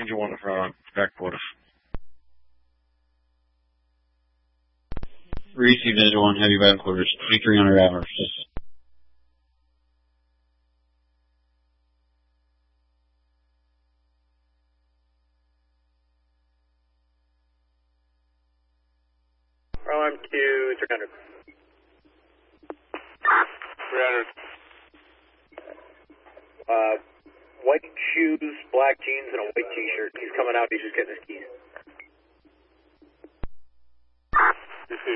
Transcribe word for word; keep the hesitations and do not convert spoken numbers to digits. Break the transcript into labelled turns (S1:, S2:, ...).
S1: Angel one from back quarters. Received Angel one, heavy back quarters, twenty-three hundred hours.
S2: Prime two, three hundred.
S3: three hundred.
S2: Uh, white shoes, black jeans, and a white t-shirt. He's coming out, he's just getting his keys.